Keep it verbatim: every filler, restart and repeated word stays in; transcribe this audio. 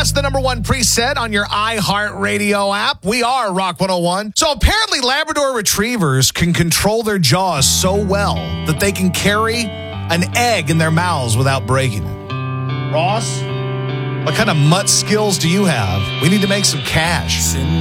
Jaws, the number one preset on your iHeartRadio app. We are Rock one oh one. So apparently Labrador Retrievers can control their jaws so well that they can carry an egg in their mouths without breaking it. Ross, what kind of mutt skills do you have? We need to make some cash.